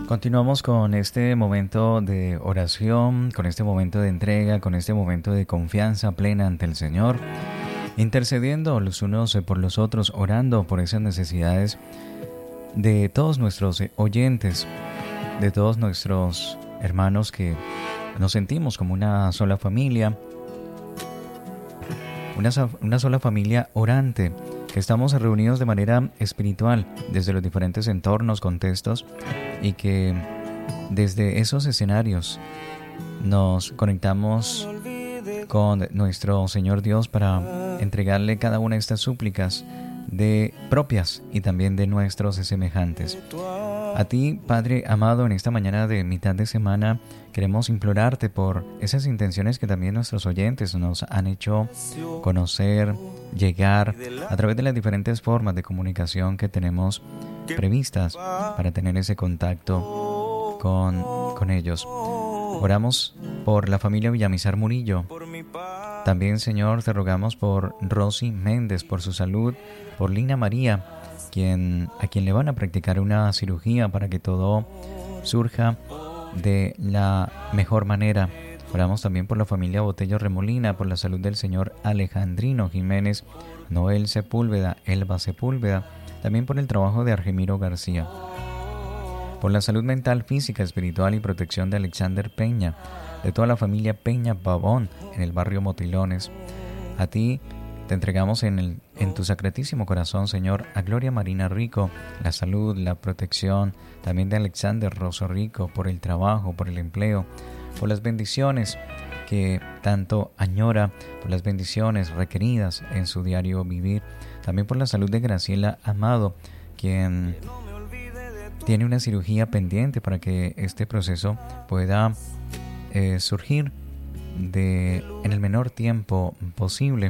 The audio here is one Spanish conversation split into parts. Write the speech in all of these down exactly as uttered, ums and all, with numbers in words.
Continuamos con este momento de oración, con este momento de entrega, con este momento de confianza plena ante el Señor, intercediendo los unos por los otros, orando por esas necesidades de todos nuestros oyentes, de todos nuestros hermanos que nos sentimos como una sola familia, una, una sola familia orante, que estamos reunidos de manera espiritual desde los diferentes entornos, contextos, y que desde esos escenarios nos conectamos con nuestro Señor Dios para entregarle cada una de estas súplicas de propias y también de nuestros semejantes. A ti, Padre amado, en esta mañana de mitad de semana queremos implorarte por esas intenciones que también nuestros oyentes nos han hecho conocer, llegar a través de las diferentes formas de comunicación que tenemos previstas para tener ese contacto con, con ellos. Oramos por la familia Villamizar Murillo. También, Señor, te rogamos por Rosy Méndez, por su salud, por Lina María, quien, a quien le van a practicar una cirugía para que todo surja de la mejor manera. Oramos también por la familia Botello Remolina, por la salud del señor Alejandrino Jiménez, Noel Sepúlveda, Elba Sepúlveda, también por el trabajo de Argemiro García. Por la salud mental, física, espiritual y protección de Alexander Peña, de toda la familia Peña Pavón en el barrio Motilones. A ti te entregamos en, el, en tu sacratísimo corazón, Señor, a Gloria Marina Rico, la salud, la protección, también de Alexander Rosso Rico, por el trabajo, por el empleo, por las bendiciones que tanto añora, por las bendiciones requeridas en su diario vivir, también por la salud de Graciela Amado, quien tiene una cirugía pendiente para que este proceso pueda eh, surgir de, en el menor tiempo posible.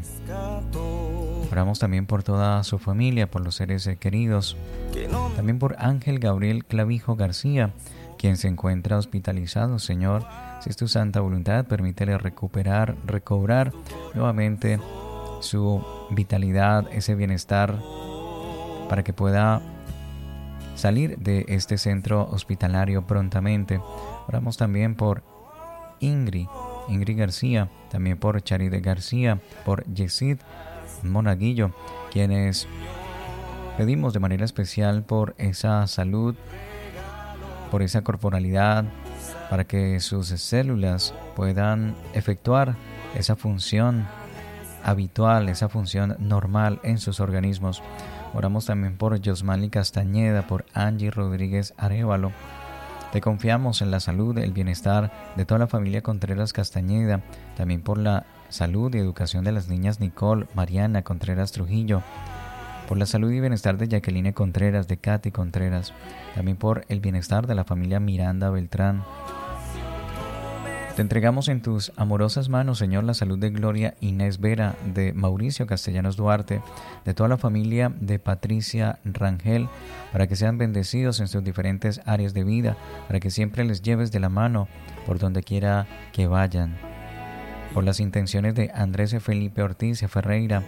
Oramos también por toda su familia, por los seres queridos, también por Ángel Gabriel Clavijo García, quien se encuentra hospitalizado. Señor, si es tu santa voluntad, permítele recuperar, recobrar nuevamente su vitalidad, ese bienestar, para que pueda salir de este centro hospitalario prontamente. Oramos también por Ingrid, Ingrid García, también por Charide García, por Yesid Monaguillo, quienes pedimos de manera especial por esa salud, por esa corporalidad, para que sus células puedan efectuar esa función habitual, esa función normal en sus organismos. Oramos también por Yosmali Castañeda, por Angie Rodríguez Arévalo. Te confiamos en la salud, el bienestar de toda la familia Contreras Castañeda, también por la salud y educación de las niñas Nicole, Mariana Contreras Trujillo, por la salud y bienestar de Jacqueline Contreras, de Katy Contreras, también por el bienestar de la familia Miranda Beltrán. Te entregamos en tus amorosas manos, Señor, la salud de Gloria Inés Vera, de Mauricio Castellanos Duarte, de toda la familia de Patricia Rangel, para que sean bendecidos en sus diferentes áreas de vida, para que siempre les lleves de la mano por donde quiera que vayan. Por las intenciones de Andrés Felipe Ortiz Ferreira,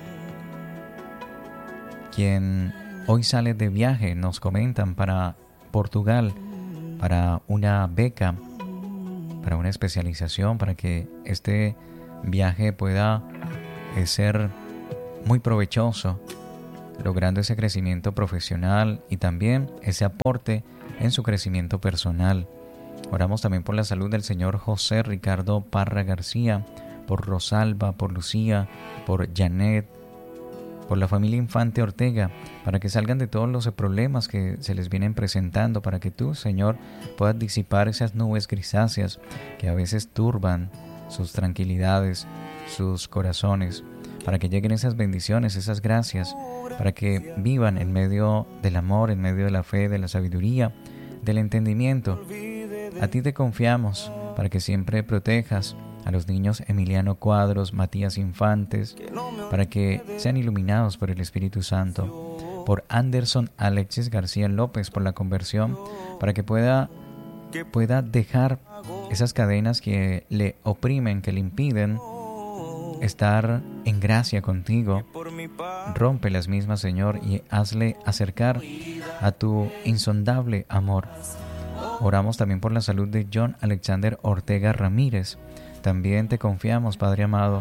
quien hoy sale de viaje, nos comentan, para Portugal, para una beca, para una especialización, para que este viaje pueda eh, ser muy provechoso, logrando ese crecimiento profesional y también ese aporte en su crecimiento personal. Oramos también por la salud del señor José Ricardo Parra García, por Rosalba, por Lucía, por Janet, por la familia Infante Ortega, para que salgan de todos los problemas que se les vienen presentando, para que tú, Señor, puedas disipar esas nubes grisáceas que a veces turban sus tranquilidades, sus corazones, para que lleguen esas bendiciones, esas gracias, para que vivan en medio del amor, en medio de la fe, de la sabiduría, del entendimiento. A ti te confiamos para que siempre protejas a los niños Emiliano Cuadros, Matías Infantes, para que sean iluminados por el Espíritu Santo. Por Anderson Alexis García López, por la conversión, para que pueda, pueda dejar esas cadenas que le oprimen, que le impiden estar en gracia contigo. Rompe las mismas, Señor, y hazle acercar a tu insondable amor. Oramos también por la salud de John Alexander Ortega Ramírez. También te confiamos, Padre amado,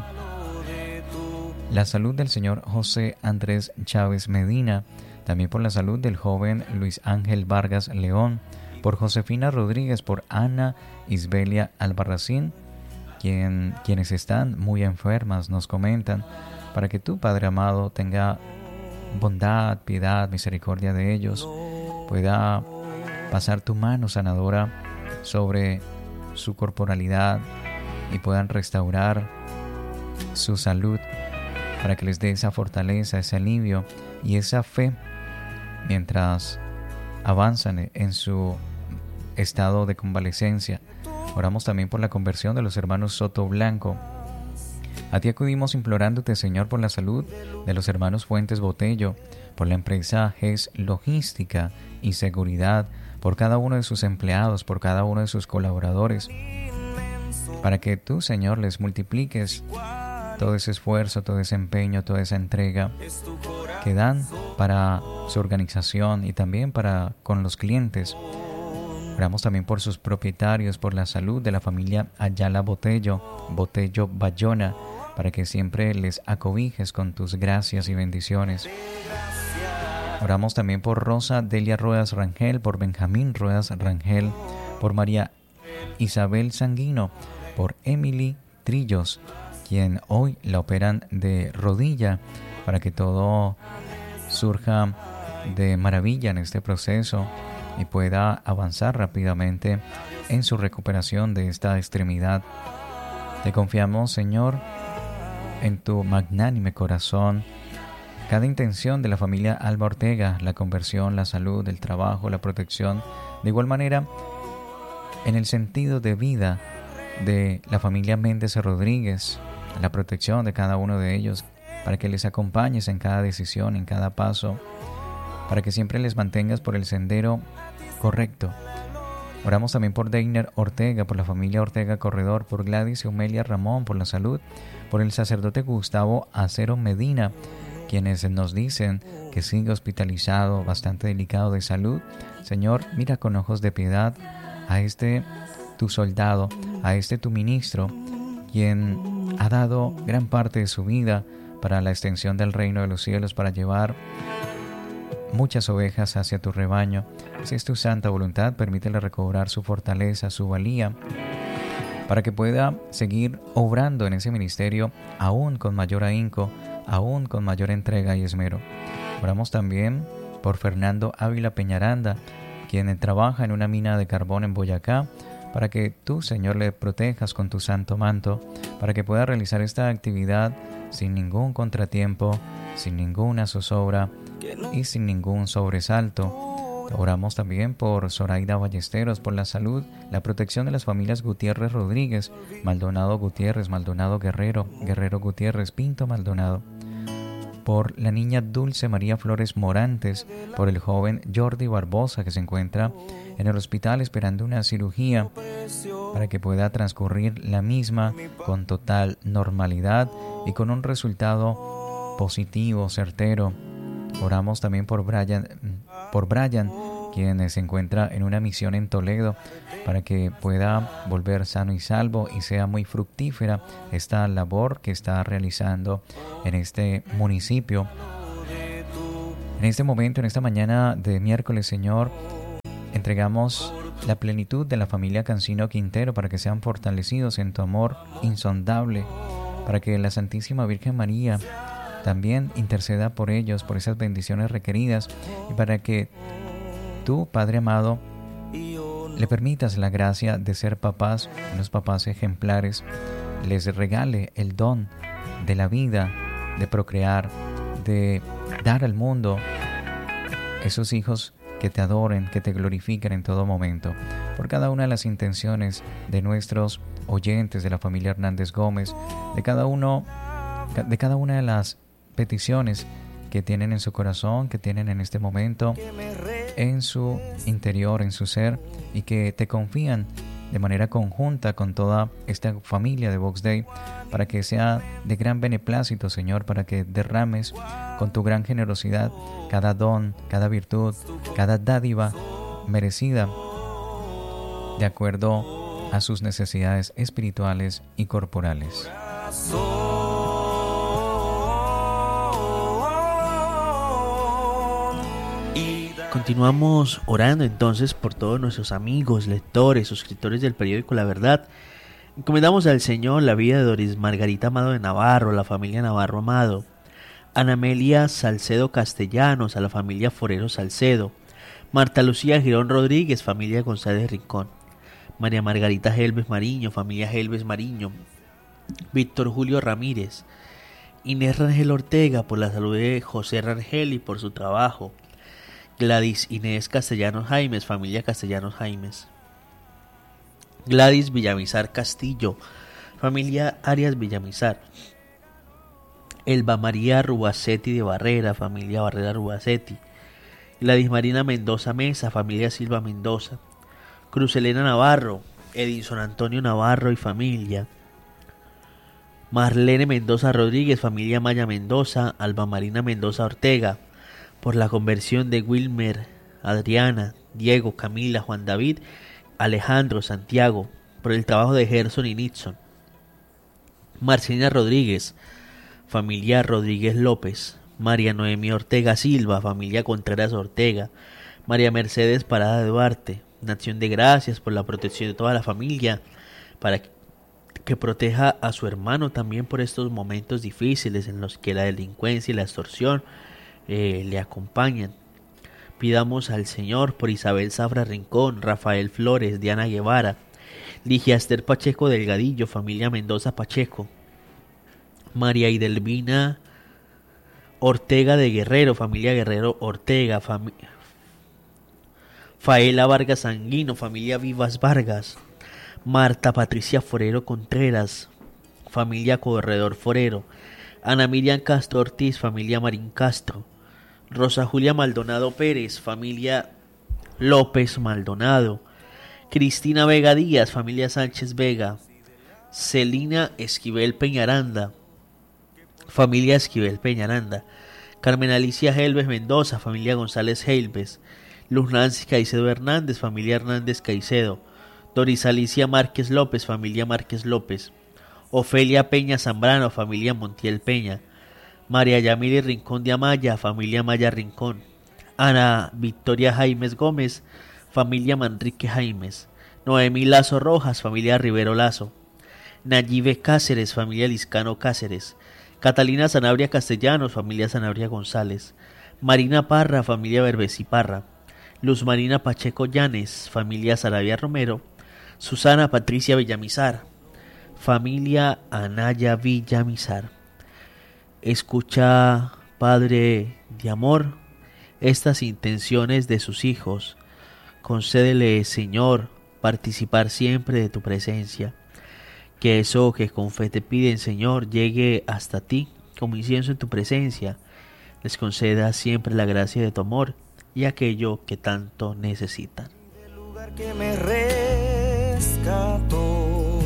la salud del señor José Andrés Chávez Medina, también por la salud del joven Luis Ángel Vargas León, por Josefina Rodríguez, por Ana Isbelia Albarracín, quien, quienes están muy enfermas, nos comentan, para que tú, Padre amado, tenga bondad, piedad, misericordia de ellos, pueda pasar tu mano sanadora sobre su corporalidad y puedan restaurar su salud, para que les dé esa fortaleza, ese alivio y esa fe mientras avanzan en su estado de convalecencia. Oramos también por la conversión de los hermanos Soto Blanco. A ti acudimos implorándote, Señor, por la salud de los hermanos Fuentes Botello, por la empresa G E S Logística y Seguridad, por cada uno de sus empleados, por cada uno de sus colaboradores, para que tú, Señor, les multipliques todo ese esfuerzo, todo ese empeño, toda esa entrega que dan para su organización y también para con los clientes. Oramos también por sus propietarios, por la salud de la familia Ayala Botello, Botello Bayona, para que siempre les acobijes con tus gracias y bendiciones. Oramos también por Rosa Delia Ruedas Rangel, por Benjamín Ruedas Rangel, por María Isabel Sanguino, por Emily Trillos, quien hoy la operan de rodilla, para que todo surja de maravilla en este proceso y pueda avanzar rápidamente en su recuperación de esta extremidad. Te confiamos, Señor, en tu magnánime corazón, cada intención de la familia Alba Ortega, la conversión, la salud, el trabajo, la protección, de igual manera en el sentido de vida de la familia Méndez Rodríguez, la protección de cada uno de ellos, para que les acompañes en cada decisión, en cada paso, para que siempre les mantengas por el sendero correcto. Oramos también por Deiner Ortega, por la familia Ortega Corredor, por Gladys Eumelia Ramón, por la salud, por el sacerdote Gustavo Acero Medina, quienes nos dicen que sigue hospitalizado, bastante delicado de salud. Señor, mira con ojos de piedad a este tu soldado, a este tu ministro, quien ha dado gran parte de su vida para la extensión del reino de los cielos, para llevar muchas ovejas hacia tu rebaño. Si es tu santa voluntad, permítele recobrar su fortaleza, su valía, para que pueda seguir obrando en ese ministerio aún con mayor ahínco, aún con mayor entrega y esmero. Oramos también por Fernando Ávila Peñaranda, quien trabaja en una mina de carbón en Boyacá, para que tú, Señor, le protejas con tu santo manto, para que pueda realizar esta actividad sin ningún contratiempo, sin ninguna zozobra y sin ningún sobresalto. Oramos también por Zoraida Ballesteros, por la salud, la protección de las familias Gutiérrez Rodríguez, Maldonado Gutiérrez, Maldonado Guerrero, Guerrero Gutiérrez, Pinto Maldonado. Por la niña Dulce María Flores Morantes, por el joven Jordi Barbosa, que se encuentra en el hospital esperando una cirugía, para que pueda transcurrir la misma con total normalidad y con un resultado positivo, certero. Oramos también por Brian, por Brian, quien se encuentra en una misión en Toledo, para que pueda volver sano y salvo y sea muy fructífera esta labor que está realizando en este municipio. En este momento, en esta mañana de miércoles, Señor, entregamos la plenitud de la familia Cancino Quintero, para que sean fortalecidos en tu amor insondable, para que la Santísima Virgen María también interceda por ellos, por esas bendiciones requeridas, y para que tú, Padre amado, le permitas la gracia de ser papás, unos papás ejemplares, les regale el don de la vida, de procrear, de dar al mundo esos hijos que te adoren, que te glorifiquen en todo momento. Por cada una de las intenciones de nuestros oyentes de la familia Hernández Gómez, de cada uno, de cada una de las peticiones que tienen en su corazón, que tienen en este momento en su interior, en su ser, y que te confían de manera conjunta con toda esta familia de Vox Day, para que sea de gran beneplácito, Señor, para que derrames con tu gran generosidad cada don, cada virtud, cada dádiva merecida de acuerdo a sus necesidades espirituales y corporales. Continuamos orando entonces por todos nuestros amigos, lectores, suscriptores del periódico La Verdad. Encomendamos al Señor la vida de Doris Margarita Amado de Navarro, la familia Navarro Amado, Ana Amelia Salcedo Castellanos, a la familia Forero Salcedo, Marta Lucía Girón Rodríguez, familia González Rincón, María Margarita Helves Mariño, familia Helves Mariño, Víctor Julio Ramírez, Inés Rangel Ortega, por la salud de José Rangel y por su trabajo, Gladys Inés Castellanos Jaimes, familia Castellanos Jaimes, Gladys Villamizar Castillo, familia Arias Villamizar, Elba María Rubacetti de Barrera, familia Barrera Rubacetti, Gladys Marina Mendoza Mesa, familia Silva Mendoza, Cruz Elena Navarro, Edinson Antonio Navarro y familia, Marlene Mendoza Rodríguez, familia Maya Mendoza, Alba Marina Mendoza Ortega, por la conversión de Wilmer, Adriana, Diego, Camila, Juan David, Alejandro, Santiago, por el trabajo de Gerson y Nixon, Marcelina Rodríguez, familia Rodríguez López, María Noemí Ortega Silva, familia Contreras Ortega, María Mercedes Parada de Duarte, Nación de Gracias por la protección de toda la familia, para que proteja a su hermano también por estos momentos difíciles en los que la delincuencia y la extorsión eh, le acompañan. Pidamos al Señor por Isabel Zafra Rincón, Rafael Flores, Diana Guevara, Ligia Esther Pacheco Delgadillo, familia Mendoza Pacheco, María Idelvina Ortega de Guerrero, familia Guerrero Ortega, fami Faela Vargas Sanguino, familia Vivas Vargas, Marta Patricia Forero Contreras, familia Corredor Forero, Ana Miriam Castro Ortiz, familia Marín Castro, Rosa Julia Maldonado Pérez, familia López Maldonado, Cristina Vega Díaz, familia Sánchez Vega, Celina Esquivel Peñaranda, familia Esquivel Peñaranda, Carmen Alicia Helves Mendoza, familia González Helves, Luz Nancy Caicedo Hernández, familia Hernández Caicedo, Doris Alicia Márquez López, familia Márquez López, Ofelia Peña Zambrano, familia Montiel Peña, María Yamili Rincón de Amaya, familia Maya Rincón, Ana Victoria Jaimes Gómez, familia Manrique Jaimes, Noemí Lazo Rojas, familia Rivero Lazo, Nayibe Cáceres, familia Liscano Cáceres, Catalina Sanabria Castellanos, familia Sanabria González, Marina Parra, familia Berbesi Parra, Luz Marina Pacheco Llanes, familia Sarabia Romero, Susana Patricia Villamizar, familia Anaya Villamizar. Escucha, Padre de amor, estas intenciones de sus hijos. Concédele, Señor, participar siempre de tu presencia. Que eso que con fe te piden, Señor, llegue hasta ti como incienso en tu presencia. Les conceda siempre la gracia de tu amor y aquello que tanto necesitan. El lugar que me rescató,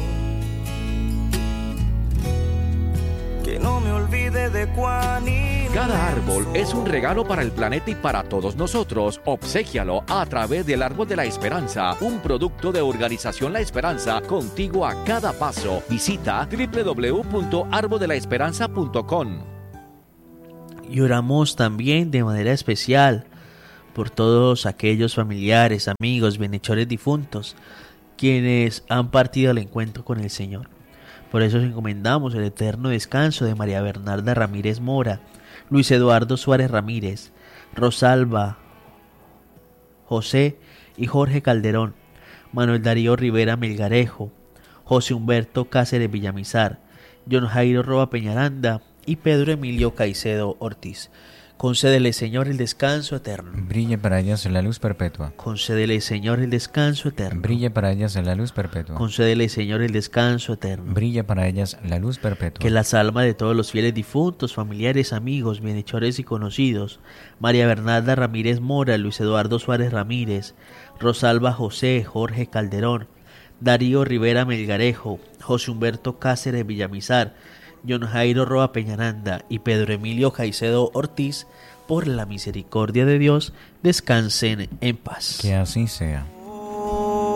que no me olvide de cuán inmenso. Cada árbol es un regalo para el planeta y para todos nosotros. Obséquialo a través del Árbol de la Esperanza, un producto de Organización La Esperanza, contigo a cada paso. Visita doble u doble u doble u punto árbol de la esperanza punto com. Y oramos también de manera especial por todos aquellos familiares, amigos, bienhechores difuntos, quienes han partido al encuentro con el Señor. Por eso os encomendamos el eterno descanso de María Bernarda Ramírez Mora, Luis Eduardo Suárez Ramírez, Rosalba, José y Jorge Calderón, Manuel Darío Rivera Melgarejo, José Humberto Cáceres Villamizar, John Jairo Roa Peñaranda y Pedro Emilio Caicedo Ortiz. Concédele, Señor, el descanso eterno. Brille para ellas la luz perpetua. Concédele, Señor, el descanso eterno. Brille para ellas la luz perpetua. Concédele, Señor, el descanso eterno. Brille para ellas la luz perpetua. Que las almas de todos los fieles difuntos, familiares, amigos, bienhechores y conocidos, María Bernarda Ramírez Mora, Luis Eduardo Suárez Ramírez, Rosalba José, Jorge Calderón, Darío Rivera Melgarejo, José Humberto Cáceres Villamizar, John Jairo Roa Peñaranda y Pedro Emilio Caicedo Ortiz, por la misericordia de Dios, descansen en paz. Que así sea. Oh,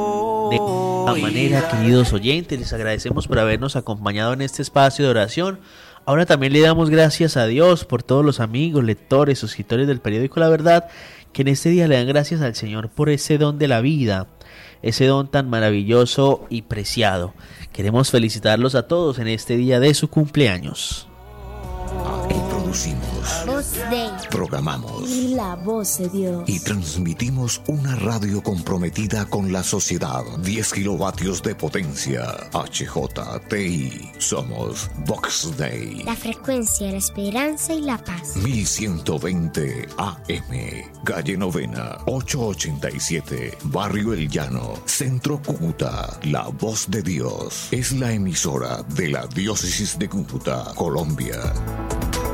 hoy. De esta manera, queridos oyentes, les agradecemos por habernos acompañado en este espacio de oración. Ahora también le damos gracias a Dios por todos los amigos, lectores, suscriptores del periódico La Verdad, que en este día le dan gracias al Señor por ese don de la vida, ese don tan maravilloso y preciado. Queremos felicitarlos a todos en este día de su cumpleaños. Aquí producimos, Voz Day, programamos la voz de Dios y transmitimos una radio comprometida con la sociedad. diez kilovatios de potencia. H J T I. Somos Vox Day. La frecuencia de la esperanza y la paz. mil ciento veinte A M. Calle Novena, ochocientos ochenta y siete. Barrio El Llano, Centro Cúcuta. La voz de Dios es la emisora de la Diócesis de Cúcuta, Colombia.